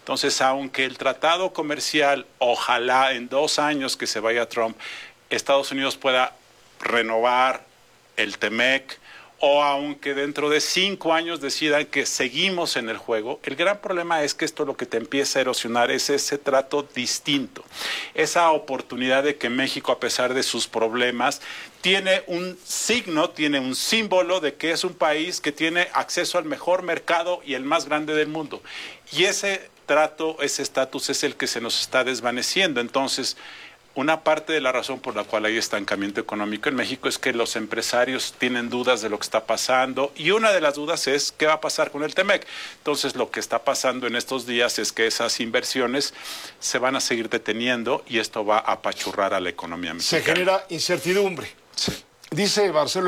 Entonces, aunque el tratado comercial, ojalá en 2 años que se vaya Trump, Estados Unidos pueda renovar el TEMEC, o aunque dentro de 5 años decidan que seguimos en el juego, el gran problema es que esto lo que te empieza a erosionar es ese trato distinto, esa oportunidad de que México, a pesar de sus problemas, tiene un signo, tiene un símbolo de que es un país que tiene acceso al mejor mercado y el más grande del mundo. Y ese trato, ese estatus es el que se nos está desvaneciendo. Entonces, una parte de la razón por la cual hay estancamiento económico en México es que los empresarios tienen dudas de lo que está pasando, y una de las dudas es qué va a pasar con el TEMEC. Entonces, lo que está pasando en estos días es que esas inversiones se van a seguir deteniendo y esto va a apachurrar a la economía mexicana. Se genera incertidumbre. Sí. Dijo Marcelo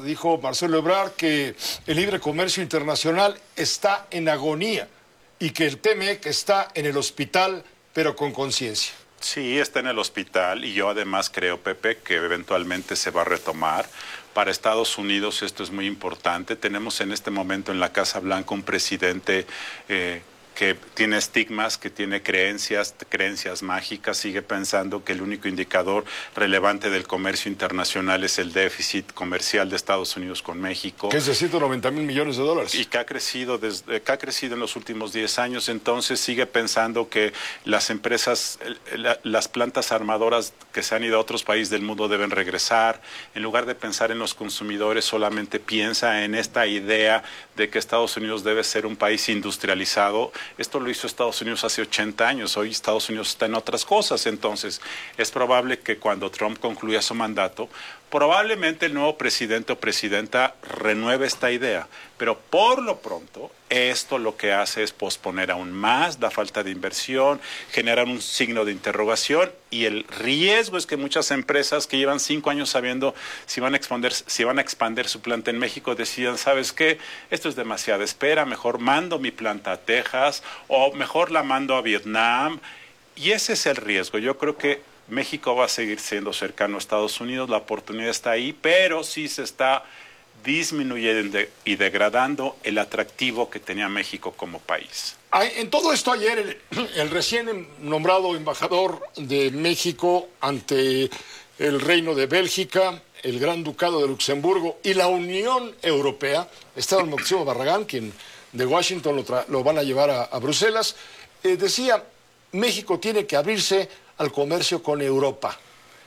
Ebrard que el libre comercio internacional está en agonía y que el TEMEC está en el hospital, pero con conciencia. Sí, está en el hospital, y yo además creo, Pepe, que eventualmente se va a retomar. Para Estados Unidos esto es muy importante. Tenemos en este momento en la Casa Blanca un presidente que tiene estigmas, que tiene creencias mágicas, sigue pensando que el único indicador relevante del comercio internacional es el déficit comercial de Estados Unidos con México. Que es de 190,000 millones de dólares. Y que ha crecido en los últimos 10 años, entonces sigue pensando que las empresas, las plantas armadoras que se han ido a otros países del mundo deben regresar. En lugar de pensar en los consumidores, solamente piensa en esta idea de que Estados Unidos debe ser un país industrializado. Esto lo hizo Estados Unidos hace 80 años, hoy Estados Unidos está en otras cosas. Entonces es probable que cuando Trump concluya su mandato, probablemente el nuevo presidente o presidenta renueve esta idea, pero por lo pronto esto lo que hace es posponer aún más la falta de inversión, generar un signo de interrogación, y el riesgo es que muchas empresas que llevan 5 años sabiendo si van a expandir su planta en México decidan, ¿sabes qué? Esto es demasiada espera, mejor mando mi planta a Texas o mejor la mando a Vietnam, y ese es el riesgo. Yo creo que México va a seguir siendo cercano a Estados Unidos, la oportunidad está ahí, pero sí se está disminuyendo y degradando el atractivo que tenía México como país. En todo esto ayer el recién nombrado embajador de México ante el Reino de Bélgica, el Gran Ducado de Luxemburgo y la Unión Europea, Esteban Moctezuma Barragán, quien de Washington lo van a llevar a Bruselas, decía, México tiene que abrirse al comercio con Europa.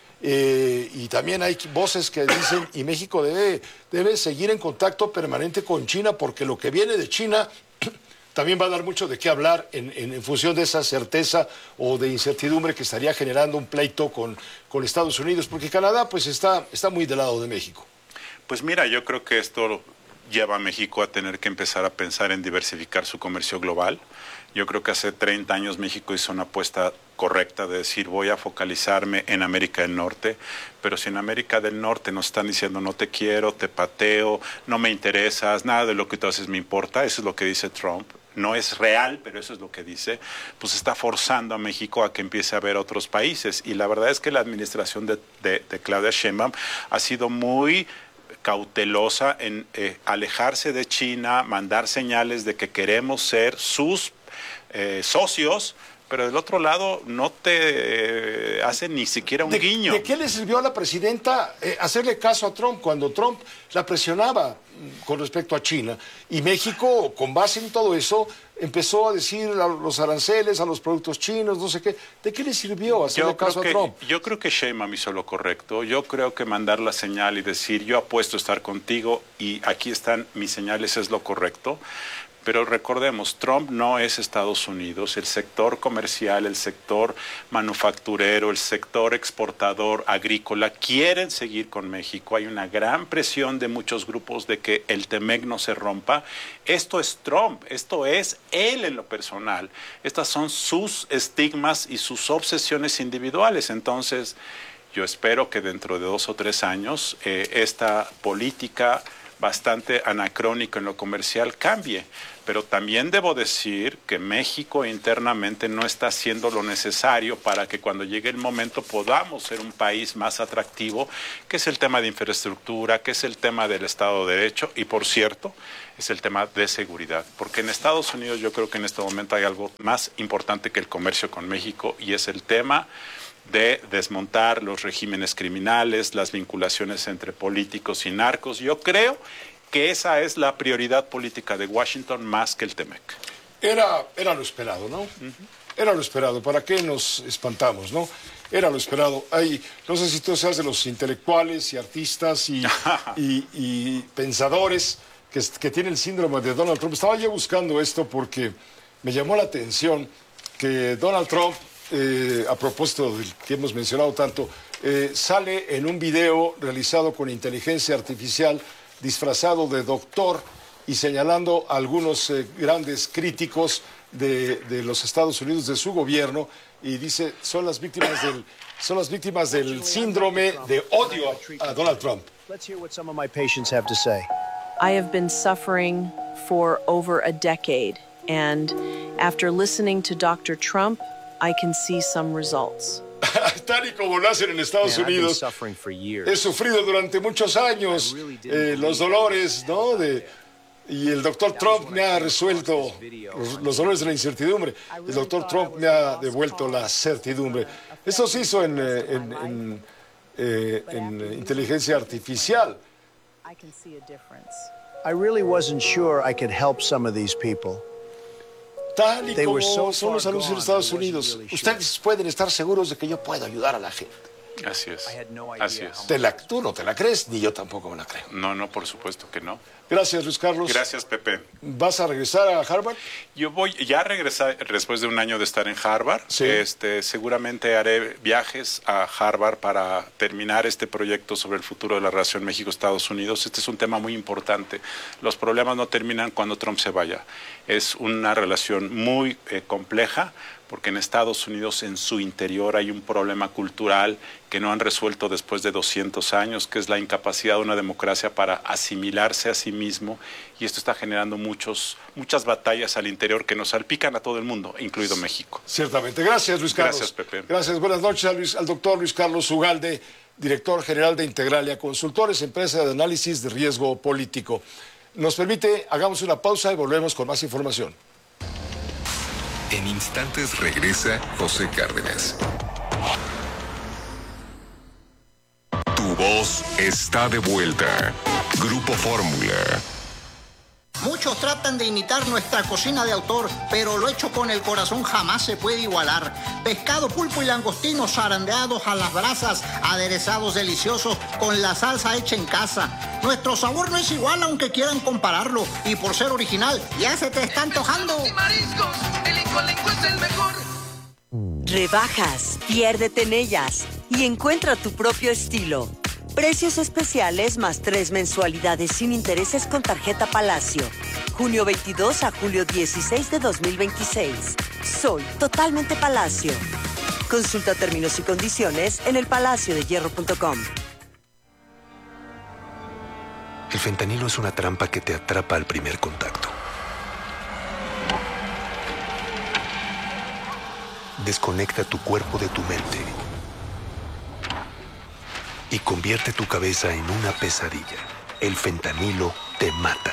Y también hay voces que dicen, y México debe seguir en contacto permanente con China, porque lo que viene de China también va a dar mucho de qué hablar en función de esa certeza o de incertidumbre que estaría generando un pleito con Estados Unidos, porque Canadá pues está muy del lado de México. Pues mira, yo creo que esto lleva a México a tener que empezar a pensar en diversificar su comercio global. Yo creo que hace 30 años México hizo una apuesta correcta de decir, voy a focalizarme en América del Norte, pero si en América del Norte nos están diciendo no te quiero, te pateo, no me interesas, nada de lo que tú haces me importa, eso es lo que dice Trump. No es real, pero eso es lo que dice, pues está forzando a México a que empiece a ver otros países. Y la verdad es que la administración de Claudia Sheinbaum ha sido muy cautelosa en alejarse de China, mandar señales de que queremos ser sus socios, pero del otro lado no te hacen ni siquiera un guiño. ¿De qué le sirvió a la presidenta hacerle caso a Trump cuando Trump la presionaba con respecto a China? Y México, con base en todo eso, empezó a decir a los aranceles, a los productos chinos, no sé qué. ¿De qué le sirvió hacerle caso a Trump? Yo creo que Sheinbaum hizo lo correcto. Yo creo que mandar la señal y decir, yo apuesto a estar contigo y aquí están mis señales, es lo correcto. Pero recordemos, Trump no es Estados Unidos. El sector comercial, el sector manufacturero, el sector exportador agrícola quieren seguir con México. Hay una gran presión de muchos grupos de que el TEMEC no se rompa. Esto es Trump, esto es él en lo personal. Estas son sus estigmas y sus obsesiones individuales. Entonces, yo espero que dentro de 2 o 3 años esta política bastante anacrónico en lo comercial cambie. Pero también debo decir que México internamente no está haciendo lo necesario para que cuando llegue el momento podamos ser un país más atractivo, que es el tema de infraestructura, que es el tema del Estado de Derecho y, por cierto, es el tema de seguridad. Porque en Estados Unidos yo creo que en este momento hay algo más importante que el comercio con México y es el tema de desmontar los regímenes criminales, las vinculaciones entre políticos y narcos. Yo creo que esa es la prioridad política de Washington más que el TEMEC. Era lo esperado, ¿no? Era lo esperado. ¿Para qué nos espantamos, no? Era lo esperado. No sé si tú seas de los intelectuales y artistas y pensadores que tienen el síndrome de Donald Trump. Estaba yo buscando esto porque me llamó la atención que Donald Trump, a propósito del que hemos mencionado tanto, sale en un video realizado con inteligencia artificial disfrazado de doctor y señalando a algunos grandes críticos de los Estados Unidos, de su gobierno, y dice, son las víctimas del síndrome de odio a Donald Trump. Let's hear what some of my patients have to say. I have been suffering for over a decade, and after listening to Dr. Trump, I can see some results. Tal y como lo hacen en Estados Unidos, he sufrido durante muchos años los dolores, ¿no? Y el doctor Trump me ha resuelto los dolores de la incertidumbre. El doctor Trump me ha devuelto la certidumbre. Eso se hizo en inteligencia artificial. I really wasn't sure I could help some of these people. Tal y como son los anuncios en Estados Unidos, ustedes pueden estar seguros de que yo puedo ayudar a la gente. Así es, así es. Tú no te la crees, ni yo tampoco me la creo. No, por supuesto que no. Gracias, Luis Carlos. Gracias, Pepe. ¿Vas a regresar a Harvard? Yo ya regresé después de un año de estar en Harvard. Sí. Seguramente haré viajes a Harvard para terminar este proyecto sobre el futuro de la relación México-Estados Unidos. Este es un tema muy importante. Los problemas no terminan cuando Trump se vaya. Es una relación muy compleja, porque en Estados Unidos, en su interior, hay un problema cultural que no han resuelto después de 200 años, que es la incapacidad de una democracia para asimilarse a sí mismo, y esto está generando muchas batallas al interior que nos salpican a todo el mundo, incluido México. Ciertamente. Gracias, Luis Carlos. Gracias, Pepe. Gracias. Buenas noches al doctor Luis Carlos Ugalde, director general de Integralia Consultores, empresa de análisis de riesgo político. Nos permite, hagamos una pausa y volvemos con más información. En instantes regresa José Cárdenas. Tu voz está de vuelta. Grupo Fórmula. Muchos tratan de imitar nuestra cocina de autor, pero lo hecho con el corazón jamás se puede igualar. Pescado, pulpo y langostinos zarandeados a las brasas, aderezados deliciosos con la salsa hecha en casa. Nuestro sabor no es igual aunque quieran compararlo, y por ser original ya se te está antojando. Mariscos, el Incolenco es el mejor. Rebajas, piérdete en ellas y encuentra tu propio estilo. Precios especiales más 3 mensualidades sin intereses con tarjeta Palacio. Junio 22 a julio 16 de 2026. Soy totalmente Palacio. Consulta términos y condiciones en elpalaciodehierro.com. El fentanilo es una trampa que te atrapa al primer contacto. Desconecta tu cuerpo de tu mente y convierte tu cabeza en una pesadilla. El fentanilo te mata.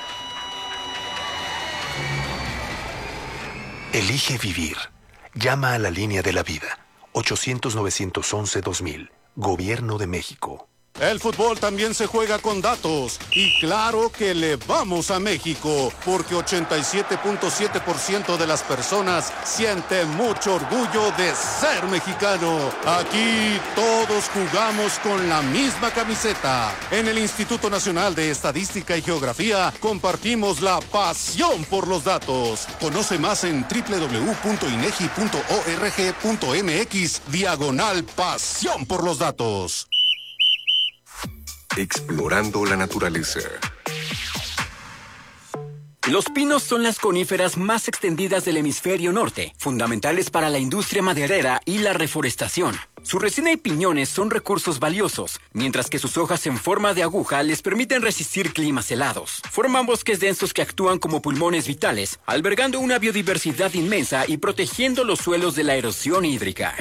Elige vivir. Llama a la línea de la vida. 800-911-2000. Gobierno de México. El fútbol también se juega con datos. Y claro que le vamos a México, porque 87.7% de las personas sienten mucho orgullo de ser mexicano. Aquí todos jugamos con la misma camiseta. En el Instituto Nacional de Estadística y Geografía compartimos la pasión por los datos. Conoce más en www.inegi.org.mx/pasión por los datos. Explorando la naturaleza. Los pinos son las coníferas más extendidas del hemisferio norte, fundamentales para la industria maderera y la reforestación. Su resina y piñones son recursos valiosos, mientras que sus hojas en forma de aguja les permiten resistir climas helados. Forman bosques densos que actúan como pulmones vitales, albergando una biodiversidad inmensa y protegiendo los suelos de la erosión hídrica.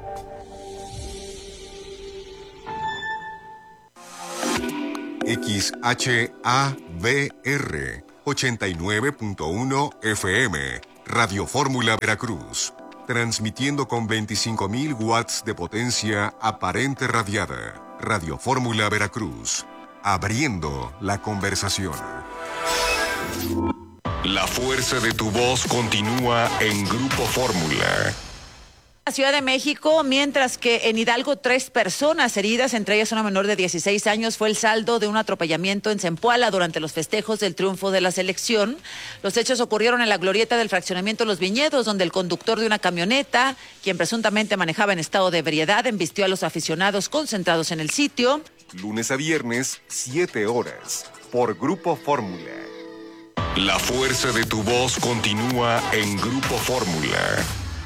XHABR 89.1 FM, Radio Fórmula Veracruz, transmitiendo con 25.000 watts de potencia aparente radiada. Radio Fórmula Veracruz, abriendo la conversación. La fuerza de tu voz continúa en Grupo Fórmula. La Ciudad de México, mientras que en Hidalgo 3 personas heridas, entre ellas una menor de 16 años, fue el saldo de un atropellamiento en Zempoala durante los festejos del triunfo de la selección. Los hechos ocurrieron en la glorieta del fraccionamiento Los Viñedos, donde el conductor de una camioneta, quien presuntamente manejaba en estado de ebriedad, embistió a los aficionados concentrados en el sitio. Lunes a viernes, 7 horas, por Grupo Fórmula. La fuerza de tu voz continúa en Grupo Fórmula.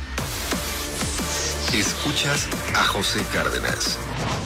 Escuchas a José Cárdenas.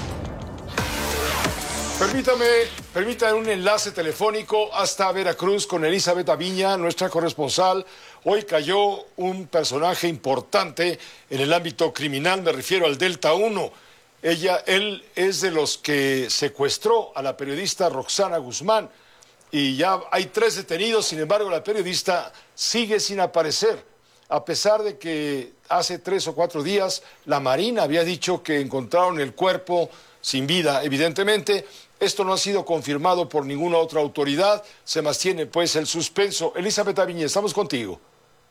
Permítame un enlace telefónico hasta Veracruz con Elizabeth Aviña, nuestra corresponsal. Hoy cayó un personaje importante en el ámbito criminal, me refiero al Delta 1. Él es de los que secuestró a la periodista Roxana Guzmán y ya hay 3 detenidos, sin embargo la periodista sigue sin aparecer. A pesar de que hace 3 o 4 días la Marina había dicho que encontraron el cuerpo sin vida, evidentemente, esto no ha sido confirmado por ninguna otra autoridad, se mantiene pues el suspenso. Elizabeth Aviña, estamos contigo.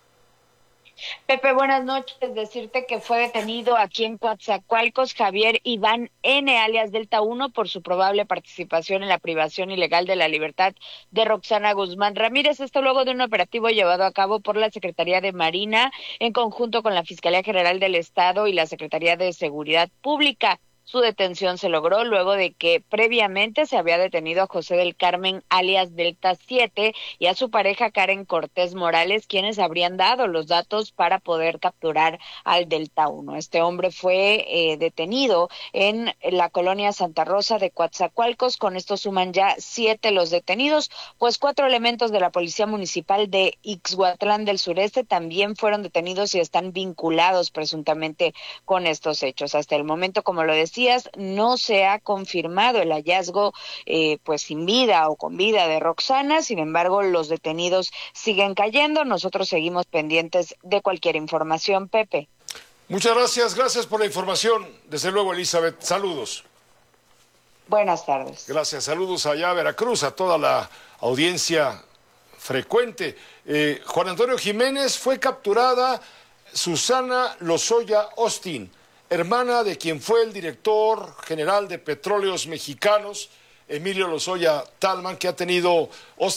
Pepe, buenas noches. Decirte que fue detenido aquí en Coatzacoalcos Javier Iván N., alias Delta 1, por su probable participación en la privación ilegal de la libertad de Roxana Guzmán Ramírez. Esto luego de un operativo llevado a cabo por la Secretaría de Marina en conjunto con la Fiscalía General del Estado y la Secretaría de Seguridad Pública. Su detención se logró luego de que previamente se había detenido a José del Carmen, alias Delta 7, y a su pareja Karen Cortés Morales, quienes habrían dado los datos para poder capturar al Delta 1. Este hombre fue detenido en la colonia Santa Rosa de Coatzacoalcos. Con esto suman ya 7 los detenidos, pues 4 elementos de la Policía Municipal de Ixhuatlán del Sureste también fueron detenidos y están vinculados presuntamente con estos hechos. Hasta el momento, como lo decía, no se ha confirmado el hallazgo pues sin vida o con vida de Roxana. Sin embargo, los detenidos siguen cayendo. Nosotros seguimos pendientes de cualquier información, Pepe. Muchas gracias por la información. Desde luego, Elizabeth, saludos. Buenas tardes. Gracias, saludos allá a Veracruz, a toda la audiencia frecuente. Juan Antonio Jiménez, fue capturada Susana Lozoya Austin, hermana de quien fue el director general de Petróleos Mexicanos, Emilio Lozoya Talman, que ha tenido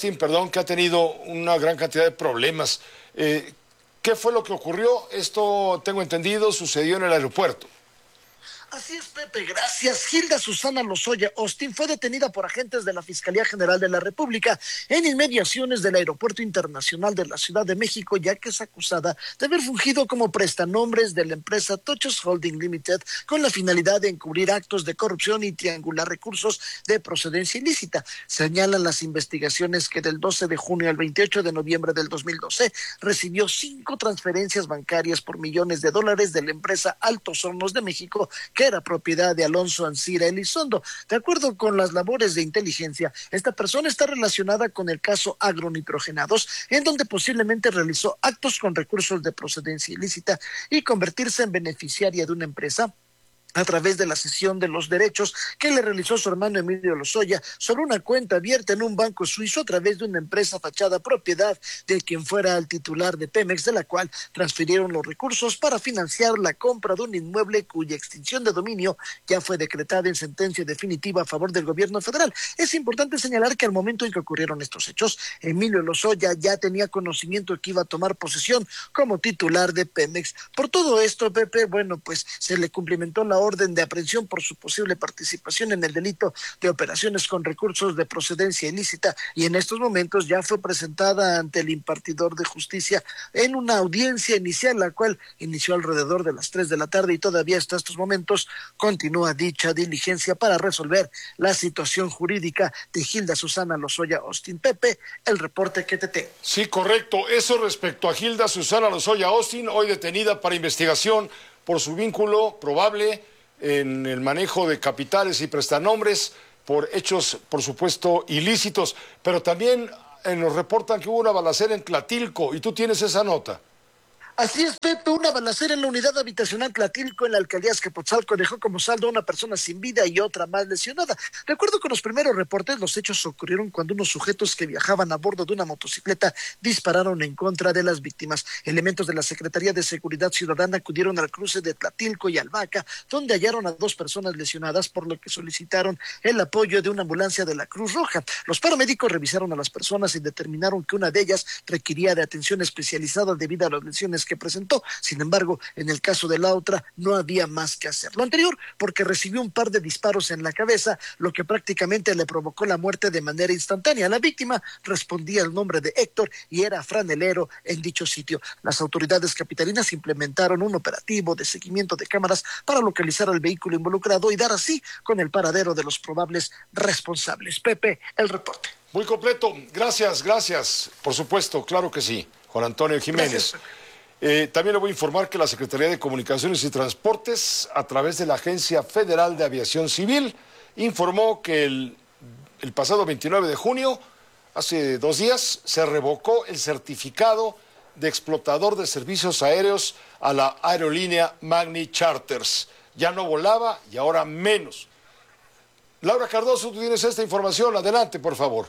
una gran cantidad de problemas. ¿Qué fue lo que ocurrió? Esto, tengo entendido, sucedió en el aeropuerto. Así es, Pepe, gracias. Hilda Susana Lozoya Austin fue detenida por agentes de la Fiscalía General de la República en inmediaciones del Aeropuerto Internacional de la Ciudad de México, ya que es acusada de haber fungido como prestanombres de la empresa Tochos Holding Limited con la finalidad de encubrir actos de corrupción y triangular recursos de procedencia ilícita. Señalan las investigaciones que del 12 de junio al 28 de noviembre del 2012 recibió 5 transferencias bancarias por millones de dólares de la empresa Altos Hornos de México, que era propiedad de Alonso Ancira Elizondo. De acuerdo con las labores de inteligencia, esta persona está relacionada con el caso Agronitrogenados, en donde posiblemente realizó actos con recursos de procedencia ilícita y convertirse en beneficiaria de una empresa a través de la cesión de los derechos que le realizó su hermano Emilio Lozoya sobre una cuenta abierta en un banco suizo a través de una empresa fachada propiedad de quien fuera el titular de Pemex, de la cual transfirieron los recursos para financiar la compra de un inmueble cuya extinción de dominio ya fue decretada en sentencia definitiva a favor del gobierno federal. Es importante señalar que al momento en que ocurrieron estos hechos, Emilio Lozoya ya tenía conocimiento que iba a tomar posesión como titular de Pemex. Por todo esto, Pepe, bueno, pues se le cumplimentó la orden de aprehensión por su posible participación en el delito de operaciones con recursos de procedencia ilícita, y en estos momentos ya fue presentada ante el impartidor de justicia en una audiencia inicial, la cual inició alrededor de las 3 de la tarde y todavía hasta estos momentos continúa dicha diligencia para resolver la situación jurídica de Hilda Susana Lozoya Austin. Pepe, el reporte que te tengo. Sí, correcto. Eso respecto a Hilda Susana Lozoya Austin, hoy detenida para investigación por su vínculo probable en el manejo de capitales y prestanombres por hechos, por supuesto, ilícitos. Pero también nos reportan que hubo una balacera en Tlatilco, y tú tienes esa nota. Así es, Pepe, una balacera en la unidad habitacional Tlatilco en la alcaldía Azcapotzalco dejó como saldo a una persona sin vida y otra más lesionada. De acuerdo con los primeros reportes, los hechos ocurrieron cuando unos sujetos que viajaban a bordo de una motocicleta dispararon en contra de las víctimas. Elementos de la Secretaría de Seguridad Ciudadana acudieron al cruce de Tlatilco y Albaca, donde hallaron a 2 personas lesionadas, por lo que solicitaron el apoyo de una ambulancia de la Cruz Roja. Los paramédicos revisaron a las personas y determinaron que una de ellas requería de atención especializada debido a las lesiones que presentó. Sin embargo, en el caso de la otra no había más que hacer. Lo anterior porque recibió un par de disparos en la cabeza, lo que prácticamente le provocó la muerte de manera instantánea. La víctima respondía al nombre de Héctor y era franelero en dicho sitio. Las autoridades capitalinas implementaron un operativo de seguimiento de cámaras para localizar al vehículo involucrado y dar así con el paradero de los probables responsables. Pepe, el reporte. Muy completo. Gracias. Por supuesto, claro que sí. Juan Antonio Jiménez. También le voy a informar que la Secretaría de Comunicaciones y Transportes, a través de la Agencia Federal de Aviación Civil, informó que el pasado 29 de junio, hace 2 días, se revocó el certificado de explotador de servicios aéreos a la aerolínea Magni Charters. Ya no volaba y ahora menos. Laura Cardoso, tú tienes esta información. Adelante, por favor.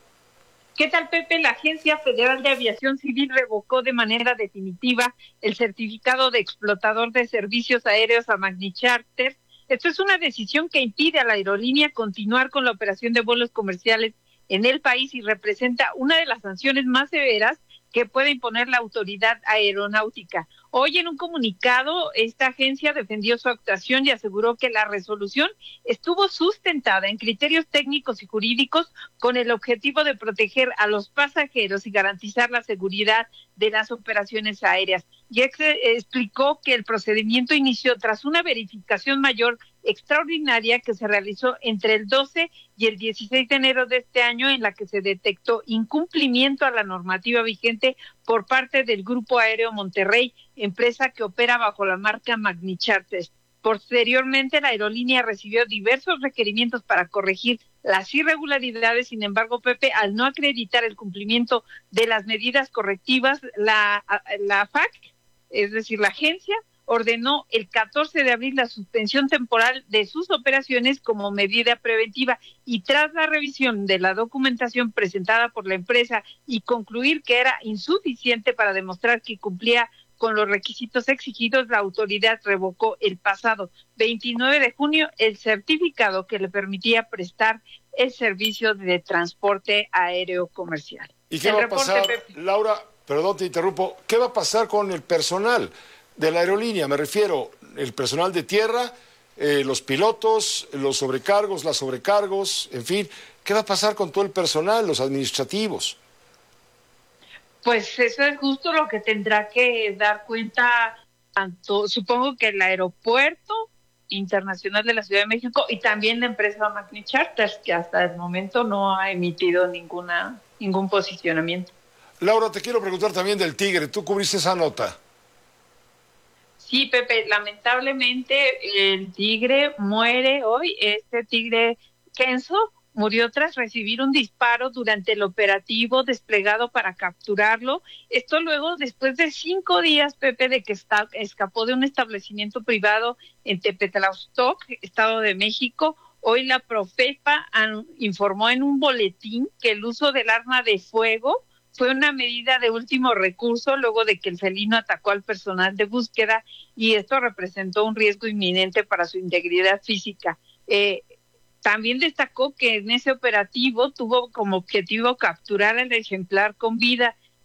¿Qué tal, Pepe? La Agencia Federal de Aviación Civil revocó de manera definitiva el certificado de explotador de servicios aéreos a Magni Charters. Esto es una decisión que impide a la aerolínea continuar con la operación de vuelos comerciales en el país y representa una de las sanciones más severas que puede imponer la autoridad aeronáutica. Hoy, en un comunicado, esta agencia defendió su actuación y aseguró que la resolución estuvo sustentada en criterios técnicos y jurídicos con el objetivo de proteger a los pasajeros y garantizar la seguridad de las operaciones aéreas. Y explicó que el procedimiento inició tras una verificación mayor extraordinaria que se realizó entre el 12 y el 16 de enero de este año, en la que se detectó incumplimiento a la normativa vigente por parte del Grupo Aéreo Monterrey, empresa que opera bajo la marca Magni Charters. Posteriormente, la aerolínea recibió diversos requerimientos para corregir las irregularidades. Sin embargo, Pepe, al no acreditar el cumplimiento de las medidas correctivas, la FAC, es decir, la agencia, ordenó el 14 de abril la suspensión temporal de sus operaciones como medida preventiva, y tras la revisión de la documentación presentada por la empresa y concluir que era insuficiente para demostrar que cumplía con los requisitos exigidos, la autoridad revocó el pasado 29 de junio el certificado que le permitía prestar el servicio de transporte aéreo comercial. ¿Y qué va a pasar, Laura? Perdón, te interrumpo. ¿Qué va a pasar con el personal de la aerolínea? Me refiero, el personal de tierra, los pilotos, los sobrecargos, las sobrecargos, en fin. ¿Qué va a pasar con todo el personal, los administrativos? Pues eso es justo lo que tendrá que dar cuenta, tanto, supongo que el Aeropuerto Internacional de la Ciudad de México y también la empresa Magni Charters, que hasta el momento no ha emitido ningún posicionamiento. Laura, te quiero preguntar también del Tigre. ¿Tú cubriste esa nota? Sí, Pepe, lamentablemente el Tigre muere hoy. Este Tigre Kenzo murió tras recibir un disparo durante el operativo desplegado para capturarlo. Esto luego, después de 5 días, Pepe, de que escapó de un establecimiento privado en Tepetlaustoc, Estado de México. Hoy la Profepa informó en un boletín que el uso del arma de fuego fue una medida de último recurso luego de que el felino atacó al personal de búsqueda, y esto representó un riesgo inminente para su integridad física. También destacó que en ese operativo tuvo como objetivo capturar al ejemplar con vida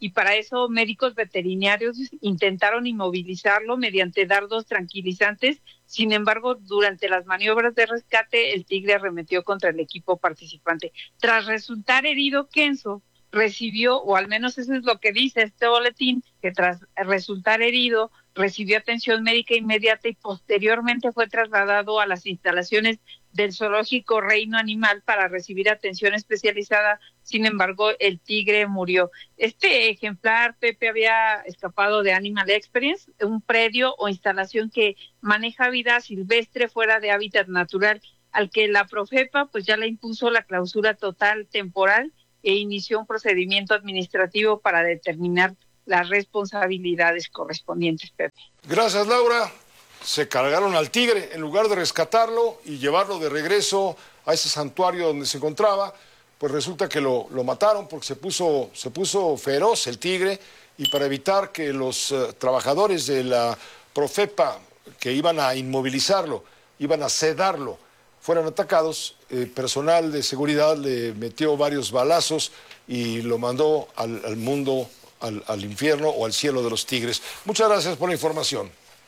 y para eso médicos veterinarios intentaron inmovilizarlo mediante dardos tranquilizantes. Sin embargo, durante las maniobras de rescate, el tigre arremetió contra el equipo participante. Tras resultar herido, Kenzo recibió, o al menos eso es lo que dice este boletín, que tras resultar herido recibió atención médica inmediata y posteriormente fue trasladado a las instalaciones del zoológico Reino Animal para recibir atención especializada. Sin embargo, el tigre murió. Este ejemplar, Pepe, había escapado de Animal Experience, un predio o instalación que maneja vida silvestre fuera de hábitat natural, al que la Profepa pues ya le impuso la clausura total temporal e inició un procedimiento administrativo para determinar las responsabilidades correspondientes, Pepe. Gracias, Laura. Se cargaron al tigre en lugar de rescatarlo y llevarlo de regreso a ese santuario donde se encontraba. Pues resulta que lo mataron porque se puso feroz el tigre, y para evitar que los trabajadores de la Profepa que iban a inmovilizarlo, iban a sedarlo, fueran atacados, personal de seguridad le metió varios balazos y lo mandó al mundo, al infierno o al cielo de los tigres. Muchas gracias por la información.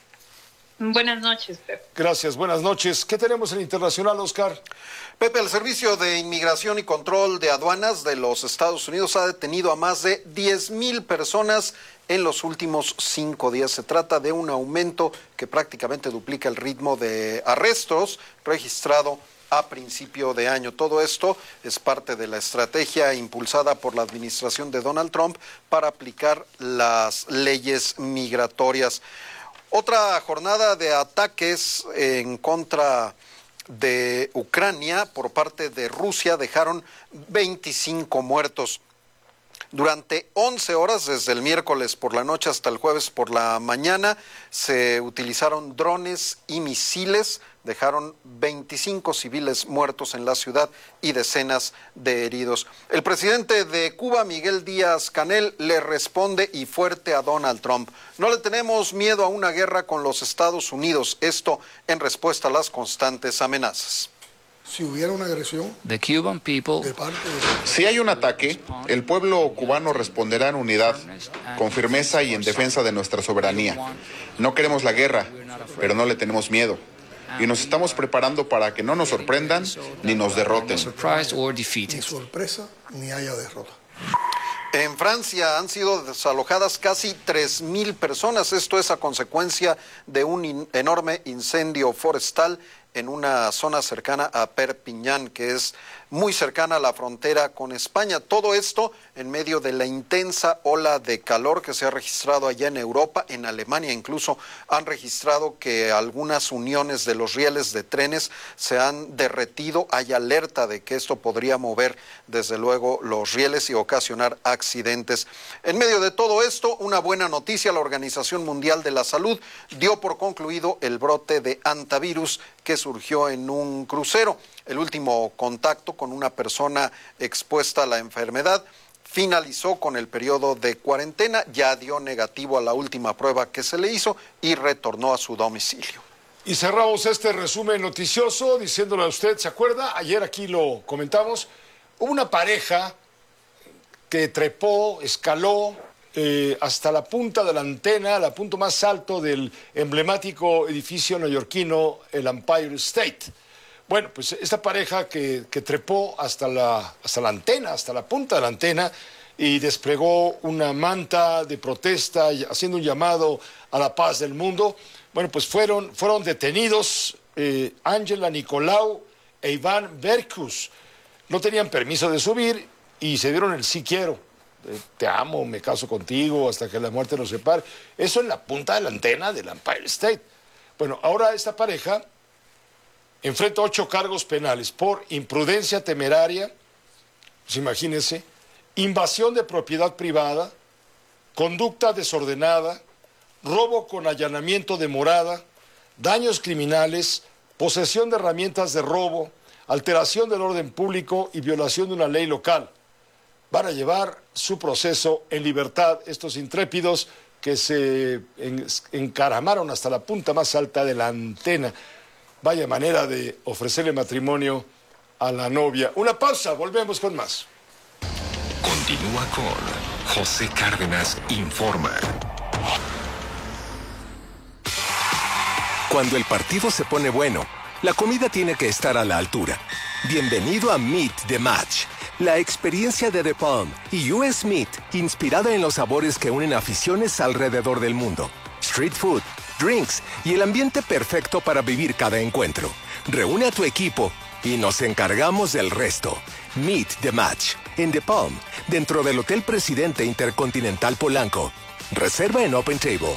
Buenas noches, Pepe. Gracias, buenas noches. ¿Qué tenemos en internacional, Oscar? Pepe, el Servicio de Inmigración y Control de Aduanas de los Estados Unidos ha detenido a más de 10,000 personas en los últimos 5 días. Se trata de un aumento que prácticamente duplica el ritmo de arrestos registrado a principio de año. Todo esto es parte de la estrategia impulsada por la administración de Donald Trump para aplicar las leyes migratorias. Otra jornada de ataques en contra de Ucrania por parte de Rusia dejaron 25 muertos. Durante 11 horas, desde el miércoles por la noche hasta el jueves por la mañana, se utilizaron drones y misiles, dejaron 25 civiles muertos en la ciudad y decenas de heridos. El presidente de Cuba, Miguel Díaz-Canel, le responde y fuerte a Donald Trump. No le tenemos miedo a una guerra con los Estados Unidos, esto en respuesta a las constantes amenazas. Si hubiera una agresión, si hay un ataque, el pueblo cubano responderá en unidad, con firmeza y en defensa de nuestra soberanía. No queremos la guerra, pero no le tenemos miedo. Y nos estamos preparando para que no nos sorprendan ni nos derroten. Ni sorpresa ni haya derrota. En Francia han sido desalojadas casi 3,000 personas. Esto es a consecuencia de un enorme incendio forestal en una zona cercana a Perpiñán, que es muy cercana a la frontera con España. Todo esto en medio de la intensa ola de calor que se ha registrado allá en Europa. En Alemania incluso han registrado que algunas uniones de los rieles de trenes se han derretido. Hay alerta de que esto podría mover desde luego los rieles y ocasionar accidentes. En medio de todo esto, una buena noticia: la Organización Mundial de la Salud dio por concluido el brote de hantavirus que surgió en un crucero. El último contacto con una persona expuesta a la enfermedad finalizó con el periodo de cuarentena, ya dio negativo a la última prueba que se le hizo y retornó a su domicilio. Y cerramos este resumen noticioso diciéndole a usted, ¿se acuerda? Ayer aquí lo comentamos, hubo una pareja que trepó, escaló hasta la punta de la antena, la punto más alto del emblemático edificio neoyorquino, el Empire State. Bueno, pues esta pareja que trepó hasta la antena, hasta la punta de la antena, y desplegó una manta de protesta haciendo un llamado a la paz del mundo. Bueno, pues fueron detenidos Ángela Nicolau e Iván Berkus. No tenían permiso de subir y se dieron el sí quiero. Te amo, me caso contigo hasta que la muerte nos separe. Eso en la punta de la antena del Empire State. Bueno, ahora esta pareja enfrenta 8 cargos penales por imprudencia temeraria, pues imagínense, invasión de propiedad privada, conducta desordenada, robo con allanamiento de morada, daños criminales, posesión de herramientas de robo, alteración del orden público y violación de una ley local. Van a llevar su proceso en libertad estos intrépidos que se encaramaron hasta la punta más alta de la antena. Vaya manera de ofrecerle matrimonio a la novia. Una pausa, volvemos con más. Continúa con José Cárdenas informa. Cuando el partido se pone bueno, la comida tiene que estar a la altura. Bienvenido a Meet the Match, la experiencia de The Palm y US Meat, inspirada en los sabores que unen aficiones alrededor del mundo. Street food, drinks y el ambiente perfecto para vivir cada encuentro. Reúne a tu equipo y nos encargamos del resto. Meet the Match, en The Palm, dentro del Hotel Presidente Intercontinental Polanco. Reserva en Open Table.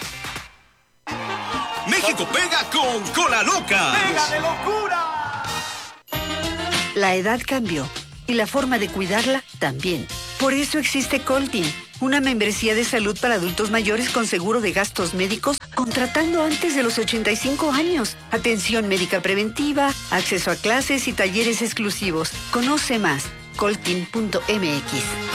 México pega con Cola Loca. ¡Pega de locura! La edad cambió y la forma de cuidarla también. Por eso existe Coltin, una membresía de salud para adultos mayores con seguro de gastos médicos, contratando antes de los 85 años. Atención médica preventiva, acceso a clases y talleres exclusivos. Conoce más, coltin.mx.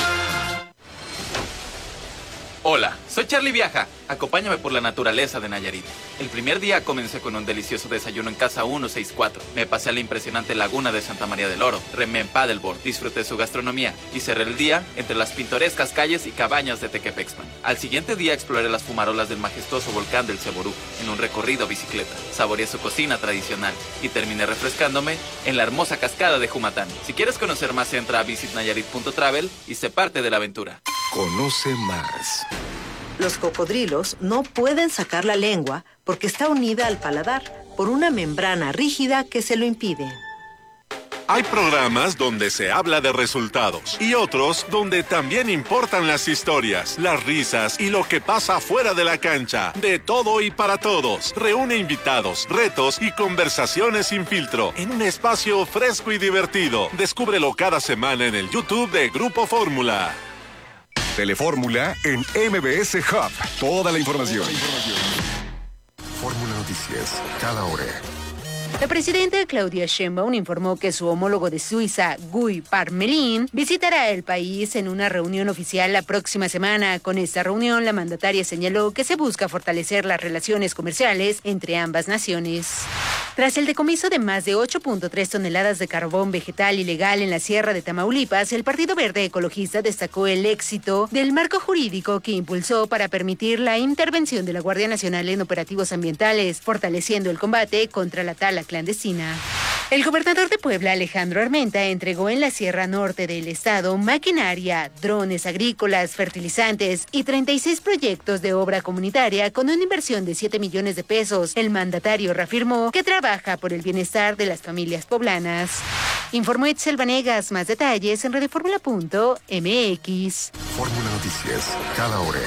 Hola, soy Charlie Viaja. Acompáñame por la naturaleza de Nayarit. El primer día comencé con un delicioso desayuno en Casa 164. Me pasé a la impresionante laguna de Santa María del Oro. Remé en paddleboard, disfruté su gastronomía y cerré el día entre las pintorescas calles y cabañas de Tequepexpan. Al siguiente día exploré las fumarolas del majestuoso volcán del Ceború en un recorrido a bicicleta. Saboreé su cocina tradicional y terminé refrescándome en la hermosa cascada de Jumatán. Si quieres conocer más, entra a visitnayarit.travel y sé parte de la aventura. Conoce más. Los cocodrilos no pueden sacar la lengua porque está unida al paladar por una membrana rígida que se lo impide. Hay programas donde se habla de resultados y otros donde también importan las historias, las risas y lo que pasa fuera de la cancha. De todo y para todos. Reúne invitados, retos y conversaciones sin filtro en un espacio fresco y divertido. Descúbrelo cada semana en el YouTube de Grupo Fórmula. Telefórmula en MBS Hub. Toda la información. Fórmula Noticias, cada hora. La presidenta Claudia Sheinbaum informó que su homólogo de Suiza, Guy Parmelin, visitará el país en una reunión oficial la próxima semana. Con esta reunión, la mandataria señaló que se busca fortalecer las relaciones comerciales entre ambas naciones. Tras el decomiso de más de 8.3 toneladas de carbón vegetal ilegal en la Sierra de Tamaulipas, el Partido Verde Ecologista destacó el éxito del marco jurídico que impulsó para permitir la intervención de la Guardia Nacional en operativos ambientales, fortaleciendo el combate contra la tala clandestina. El gobernador de Puebla, Alejandro Armenta, entregó en la Sierra Norte del estado maquinaria, drones agrícolas, fertilizantes y 36 proyectos de obra comunitaria con una inversión de 7 millones de pesos. El mandatario reafirmó que trabaja por el bienestar de las familias poblanas. Informó Itzel Vanegas. Más detalles en radioformula.mx. Fórmula Noticias, cada hora.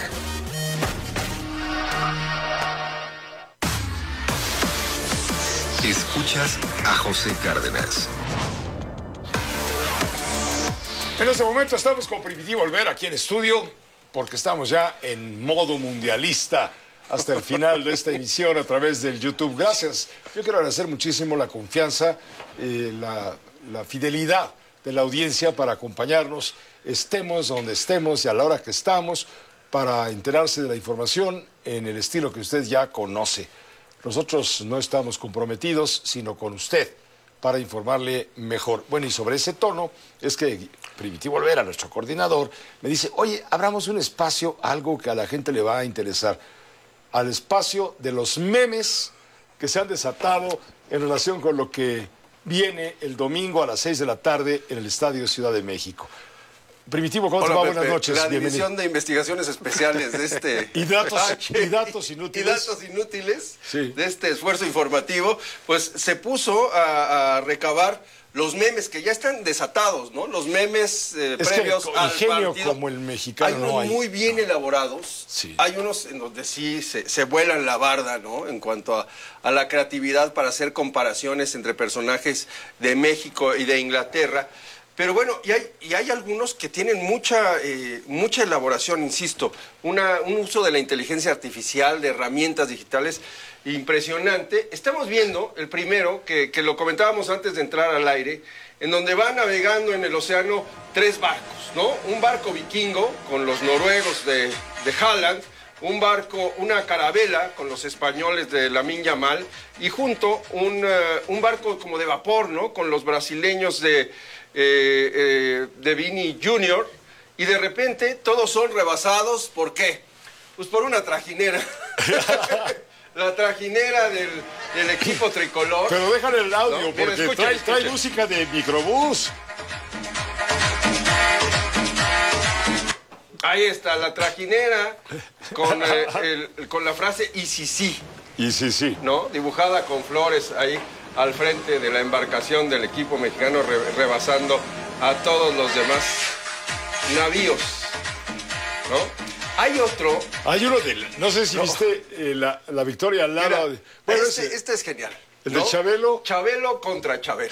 Escuchas a José Cárdenas. En este momento estamos con Primitivo Olvera aquí en estudio, porque estamos ya en modo mundialista hasta el final de esta emisión a través del YouTube. Gracias. Yo quiero agradecer muchísimo la confianza, la fidelidad de la audiencia para acompañarnos, estemos donde estemos y a la hora que estamos, para enterarse de la información en el estilo que usted ya conoce. Nosotros no estamos comprometidos, sino con usted, para informarle mejor. Bueno, y sobre ese tono es que Primitivo Olvera, nuestro coordinador, me dice, oye, abramos un espacio, algo que a la gente le va a interesar, al espacio de los memes que se han desatado en relación con lo que viene el domingo a las 6 de la tarde en el Estadio Ciudad de México. Primitivo, ¿cómo te va? Buenas noches. La División de Investigaciones Especiales de este... y datos inútiles. Sí. De este esfuerzo informativo, pues se puso a recabar los memes que ya están desatados, ¿no? Los memes previos al ingenio partido. Como el mexicano hay unos muy bien elaborados, sí. Hay unos en donde sí se vuelan la barda, ¿no? En cuanto a la creatividad para hacer comparaciones entre personajes de México y de Inglaterra. Pero bueno, y hay algunos que tienen mucha elaboración, insisto, un uso de la inteligencia artificial, de herramientas digitales impresionante. Estamos viendo el primero, que lo comentábamos antes de entrar al aire, en donde van navegando en el océano 3 barcos, ¿no? Un barco vikingo con los noruegos de Halland, un barco, una carabela con los españoles de Lamin Yamal, y junto un barco como de vapor, ¿no? Con los brasileños de Vini Jr., y de repente todos son rebasados. ¿Por qué? Pues por una trajinera. La trajinera del equipo tricolor. Pero déjale el audio, ¿no? Mira, porque trae música de microbús. Ahí está, la trajinera con la frase "y si sí". Y sí. ¿No? Dibujada con flores ahí al frente de la embarcación del equipo mexicano, rebasando a todos los demás navíos, ¿no? Hay otro. Hay uno no sé si viste la victoria al lado. Bueno, este es genial. ¿El de Chabelo? Chabelo contra Chabela.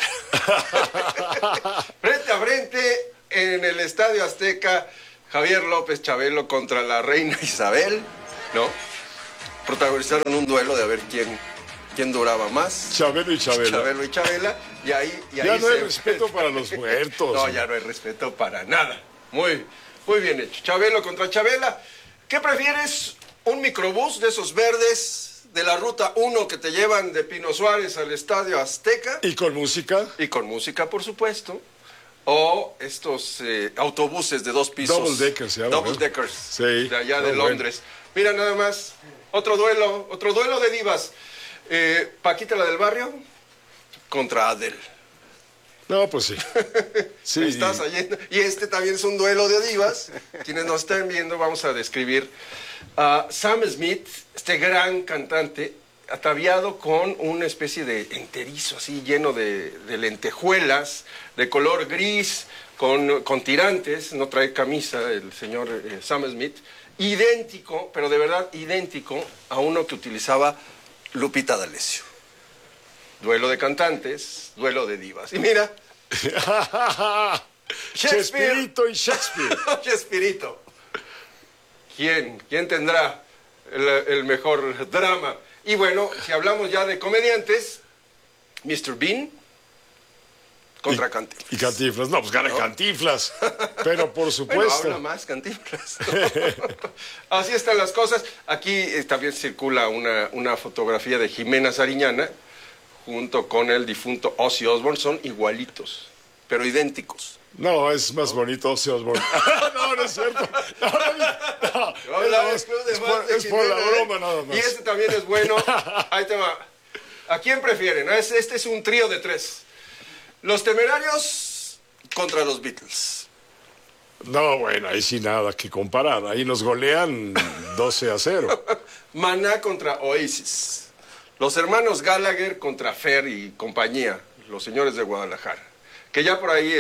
Frente a frente en el Estadio Azteca, Javier López Chabelo contra la reina Isabel, ¿no? Protagonizaron un duelo de a ver quién duraba más. Chabelo y Chabela. Chabelo y Chabela. Y ahí ya no hay respeto para los muertos. No, ya no hay respeto para nada. Muy bien hecho. Chabelo contra Chabela. ¿Qué prefieres? ¿Un microbús de esos verdes de la ruta 1 que te llevan de Pino Suárez al Estadio Azteca? ¿Y con música? Y con música, por supuesto. O estos autobuses de 2 pisos. Double deckers, se llama. Double deckers. Sí. De allá de Londres. Mira nada más. Otro duelo de divas. Paquita, la del barrio, contra Adele. No, pues sí. Sí. Estás allí. Y este también es un duelo de divas. Quienes nos están viendo, vamos a describir a Sam Smith, este gran cantante, ataviado con una especie de enterizo así lleno de lentejuelas, de color gris, con tirantes, no trae camisa el señor Sam Smith, idéntico, pero de verdad idéntico a uno que utilizaba Lupita D'Alessio. Duelo de cantantes, duelo de divas. Y mira. Chespirito y Shakespeare. Chespirito. ¿Quién tendrá el mejor drama? Y bueno, si hablamos ya de comediantes, Mr. Bean contra Cantinflas. Y Cantinflas, no, pues gana Cantinflas. Pero por supuesto. Bueno, habla más Cantinflas. Así están las cosas. Aquí también circula una fotografía de Jimena Sariñana junto con el difunto Ozzy Osbourne. Son igualitos, pero idénticos. No, es más bonito Ozzy Osbourne. No es cierto. Es por la broma nada más. Y este también es bueno. Ahí te va. ¿A quién prefieren? Este es un trío de 3. Los Temerarios contra los Beatles. No, bueno, ahí sí nada que comparar. Ahí nos golean 12-0. Maná contra Oasis. Los hermanos Gallagher contra Fer y compañía, los señores de Guadalajara. Que ya por ahí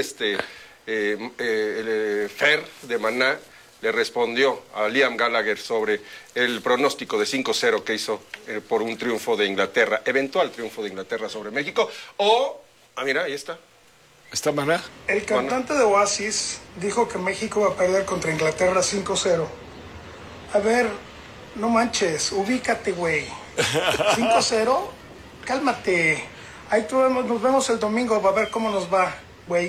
Fer de Maná le respondió a Liam Gallagher sobre el pronóstico de 5-0 que hizo por un triunfo de Inglaterra, eventual triunfo de Inglaterra sobre México. Mira, ahí está. ¿Está Maná? El cantante de Oasis dijo que México va a perder contra Inglaterra 5-0. A ver, no manches, ubícate, güey. 5-0, cálmate. Ahí nos vemos el domingo para ver cómo nos va, güey.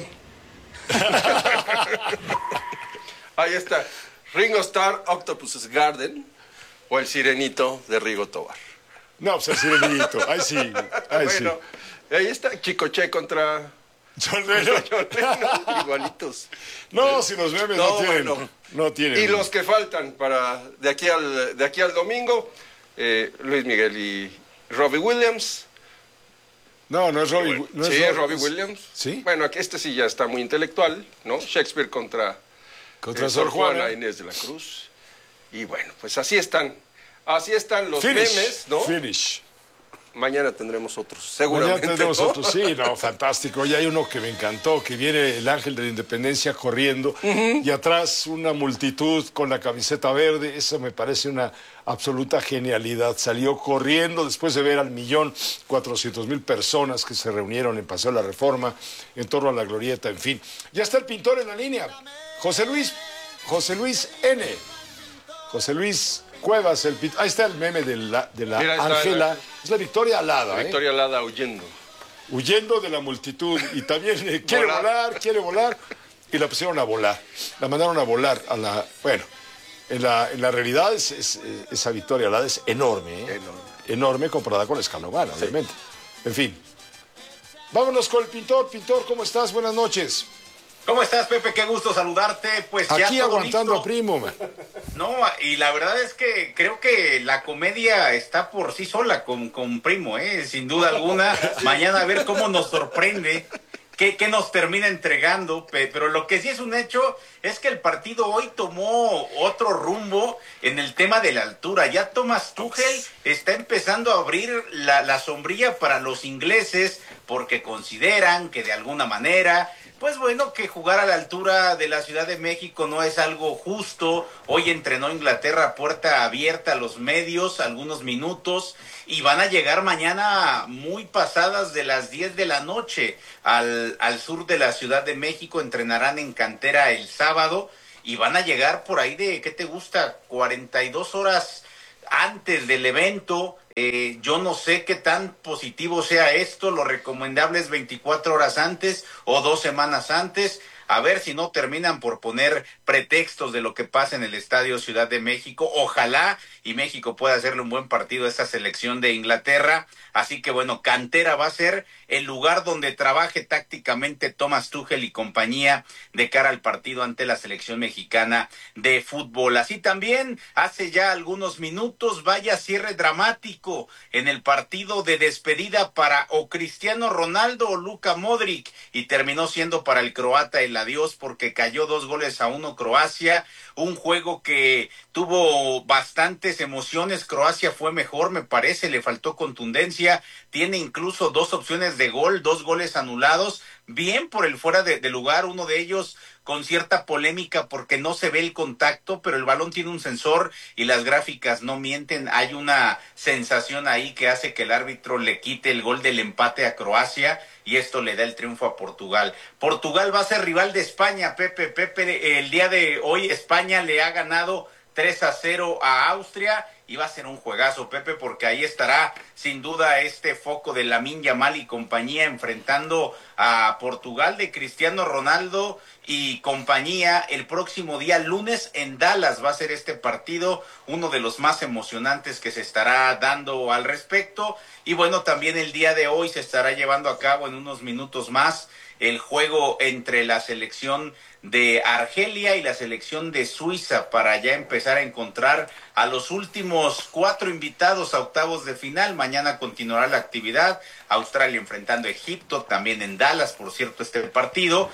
Ahí está. Ringo Starr, Octopus's Garden, o el Sirenito de Rigo Tobar. No, pues el Sirenito. Ahí sí. Bueno, ahí está Chicoche contra John Lennon. Igualitos. No, si los memes no tienen. Y los que faltan para de aquí al domingo, Luis Miguel y Robbie Williams. No es Robbie. Es Robbie Williams. ¿Sí? Bueno, aquí sí ya está muy intelectual, ¿no? Shakespeare contra Sor Juana Inés de la Cruz. Y bueno, pues así están los Finish. memes, ¿no? Finish. Mañana tendremos otros, seguramente. Mañana tendremos otros, sí, fantástico. Y hay uno que me encantó, que viene el Ángel de la Independencia corriendo y atrás una multitud con la camiseta verde. Eso me parece una absoluta genialidad. Salió corriendo después de ver al 1.400.000 personas que se reunieron en Paseo de la Reforma en torno a la glorieta, en fin. Ya está el pintor en la línea. José Luis N. José Luis Cuevas, ahí está el meme de la Ángela. Es la Victoria Alada. Victoria Alada huyendo. Huyendo de la multitud. Y también quiere volar. Y la pusieron a volar. La mandaron a volar Bueno, en la realidad esa Victoria Alada es enorme. Enorme comparada con la Escanovana, obviamente. En fin. Vámonos con el pintor. Pintor, ¿cómo estás? Buenas noches. ¿Cómo estás, Pepe? Qué gusto saludarte. Pues ya aquí aguantando a Primo, man. No, y la verdad es que creo que la comedia está por sí sola con Primo, sin duda alguna. Mañana a ver cómo nos sorprende, qué nos termina entregando. Pero lo que sí es un hecho es que el partido hoy tomó otro rumbo en el tema de la altura. Ya Thomas Tuchel está empezando a abrir la sombrilla para los ingleses porque consideran que de alguna manera, pues bueno, que jugar a la altura de la Ciudad de México no es algo justo. Hoy entrenó Inglaterra puerta abierta a los medios, algunos minutos, y van a llegar mañana muy pasadas de las 10 de la noche al sur de la Ciudad de México. Entrenarán en cantera el sábado y van a llegar por ahí de, ¿qué te gusta? 42 horas antes del evento. Yo no sé qué tan positivo sea esto, lo recomendable es 24 horas antes o 2 semanas antes, a ver si no terminan por poner pretextos de lo que pasa en el Estadio Ciudad de México. Ojalá y México pueda hacerle un buen partido a esta selección de Inglaterra. Así que bueno, cantera va a ser el lugar donde trabaje tácticamente Thomas Tuchel y compañía de cara al partido ante la selección mexicana de fútbol. Así también, hace ya algunos minutos, vaya cierre dramático en el partido de despedida para o Cristiano Ronaldo o Luka Modric, y terminó siendo para el croata el adiós porque cayó 2-1 Croacia. Un juego que tuvo bastantes emociones. Croacia fue mejor, me parece, le faltó contundencia. Tiene incluso 2 opciones de gol, 2 goles anulados. Bien por el fuera de lugar, uno de ellos con cierta polémica porque no se ve el contacto, pero el balón tiene un sensor y las gráficas no mienten. Hay una sensación ahí que hace que el árbitro le quite el gol del empate a Croacia y esto le da el triunfo a Portugal. Portugal va a ser rival de España, Pepe. El día de hoy España le ha ganado 3-0 a Austria y va a ser un juegazo, Pepe, porque ahí estará sin duda este foco de Lamine Yamal y compañía enfrentando a Portugal de Cristiano Ronaldo y compañía. El próximo día lunes en Dallas va a ser este partido, uno de los más emocionantes que se estará dando al respecto. Y bueno, también el día de hoy se estará llevando a cabo en unos minutos más el juego entre la selección de Argelia y la selección de Suiza para ya empezar a encontrar a los últimos 4 invitados a octavos de final. Mañana continuará la actividad. Australia enfrentando a Egipto, también en Dallas, por cierto, este partido.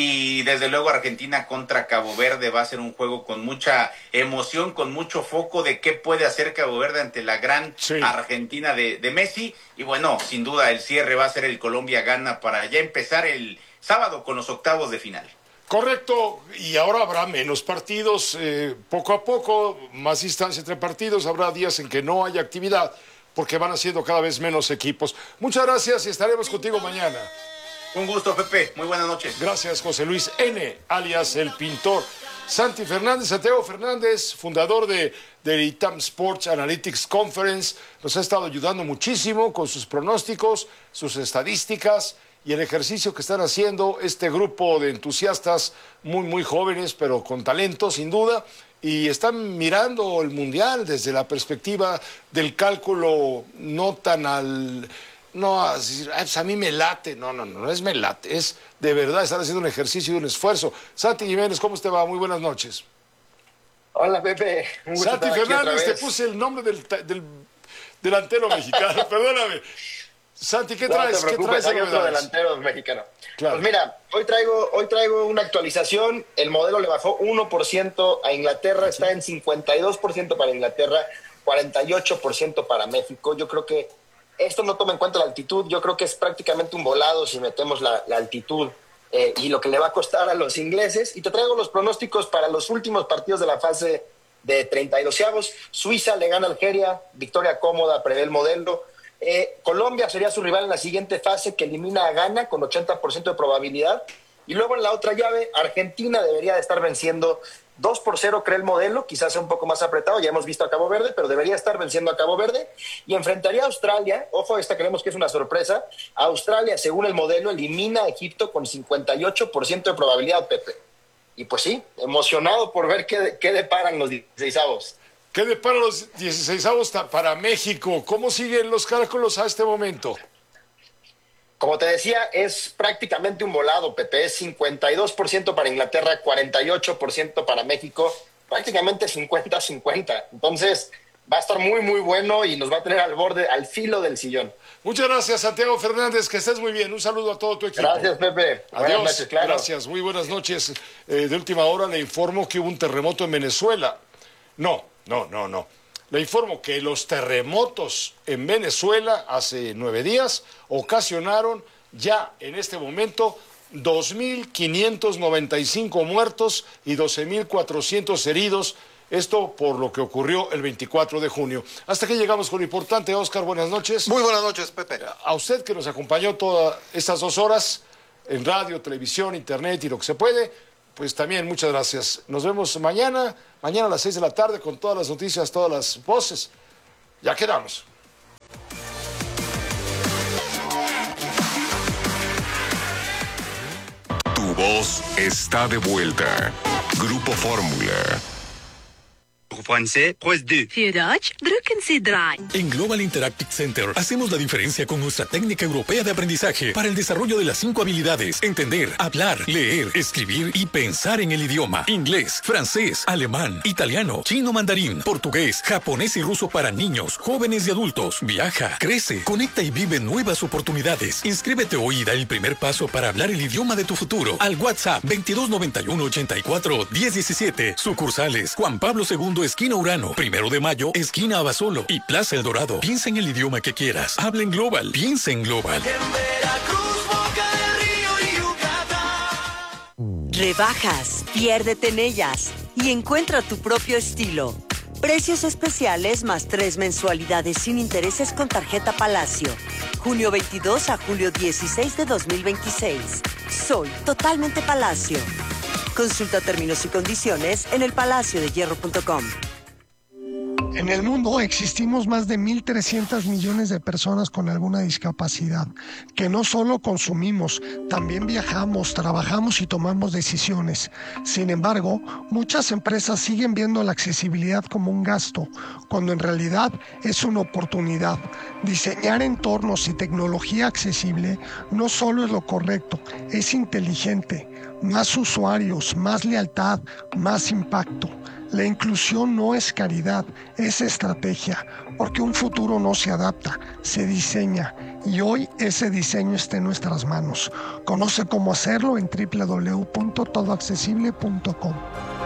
Y desde luego Argentina contra Cabo Verde va a ser un juego con mucha emoción, con mucho foco de qué puede hacer Cabo Verde ante la gran Argentina de Messi. Y bueno, sin duda el cierre va a ser el Colombia-Ghana para ya empezar el sábado con los octavos de final. Correcto, y ahora habrá menos partidos, poco a poco, más distancia entre partidos, habrá días en que no haya actividad, porque van haciendo cada vez menos equipos. Muchas gracias y estaremos contigo mañana. Un gusto, Pepe, muy buenas noches. Gracias, José Luis N., alias El Pintor. Santiago Fernández, fundador de ITAM Sports Analytics Conference, nos ha estado ayudando muchísimo con sus pronósticos, sus estadísticas, y el ejercicio que están haciendo este grupo de entusiastas muy jóvenes, pero con talento, sin duda, y están mirando el Mundial desde la perspectiva del cálculo no tan a mí me late, no es me late, es de verdad estar haciendo un ejercicio y un esfuerzo. Santi Jiménez, ¿cómo te va? Muy buenas noches. Hola, Pepe. Un gusto Santi Fernández, te puse el nombre del delantero mexicano, perdóname. Santi, ¿qué traes? No te preocupes, hay otro delantero mexicano. Claro. Pues mira, hoy traigo una actualización. El modelo le bajó 1% a Inglaterra, está en 52% para Inglaterra, 48% para México. Yo creo que esto no toma en cuenta la altitud. Yo creo que es prácticamente un volado si metemos la altitud y lo que le va a costar a los ingleses. Y te traigo los pronósticos para los últimos partidos de la fase de 32avos. Suiza le gana a Algeria, victoria cómoda, prevé el modelo. Colombia sería su rival en la siguiente fase, que elimina a Ghana con 80% de probabilidad. Y luego en la otra llave, Argentina debería de estar venciendo 2-0, cree el modelo, quizás sea un poco más apretado, ya hemos visto a Cabo Verde, pero debería estar venciendo a Cabo Verde. Y enfrentaría a Australia, ojo, esta creemos que es una sorpresa. Australia, según el modelo, elimina a Egipto con 58% de probabilidad, Pepe. Y pues sí, emocionado por ver qué deparan los 16avos. ¿Qué deparan los 16avos para México? ¿Cómo siguen los cálculos a este momento? Como te decía, es prácticamente un volado, Pepe. Es 52% para Inglaterra, 48% para México, prácticamente 50-50. Entonces, va a estar muy, muy bueno y nos va a tener al borde, al filo del sillón. Muchas gracias, Santiago Fernández, que estés muy bien. Un saludo a todo tu equipo. Gracias, Pepe. Adiós. Buenas noches, claro. Gracias, muy buenas noches. De última hora le informo que hubo un terremoto en Venezuela. No. Le informo que los terremotos en Venezuela hace 9 días ocasionaron ya en este momento 2.595 muertos y 12.400 heridos. Esto por lo que ocurrió el 24 de junio. Hasta que llegamos con lo importante. Oscar, buenas noches. Muy buenas noches, Pepe. A usted que nos acompañó todas estas 2 horas en radio, televisión, internet y lo que se puede, pues también muchas gracias. Nos vemos mañana a las 6 de la tarde con todas las noticias, todas las voces. Ya quedamos. Tu voz está de vuelta. Grupo Fórmula. Français, press 2. Für Deutsch, drücken Sie 3. En Global Interactive Center hacemos la diferencia con nuestra técnica europea de aprendizaje para el desarrollo de las 5 habilidades: entender, hablar, leer, escribir y pensar en el idioma. Inglés, francés, alemán, italiano, chino, mandarín, portugués, japonés y ruso para niños, jóvenes y adultos. Viaja, crece, conecta y vive nuevas oportunidades. Inscríbete hoy y da el primer paso para hablar el idioma de tu futuro. Al WhatsApp 2291 84 1017. Sucursales Juan Pablo II, esquina Urano, 1 de Mayo, esquina Abasolo y Plaza El Dorado. Piensa en el idioma que quieras. Habla en Global. Piensa en Global. Rebajas, piérdete en ellas y encuentra tu propio estilo. Precios especiales más 3 mensualidades sin intereses con tarjeta Palacio. Junio 22 a julio 16 de 2026. Soy totalmente Palacio. Consulta términos y condiciones en elpalaciodehierro.com. En el mundo existimos más de 1.300 millones de personas con alguna discapacidad, que no solo consumimos, también viajamos, trabajamos y tomamos decisiones. Sin embargo, muchas empresas siguen viendo la accesibilidad como un gasto, cuando en realidad es una oportunidad. Diseñar entornos y tecnología accesible no solo es lo correcto, es inteligente. Más usuarios, más lealtad, más impacto. La inclusión no es caridad, es estrategia, porque un futuro no se adapta, se diseña, y hoy ese diseño está en nuestras manos. Conoce cómo hacerlo en www.todoaccesible.com.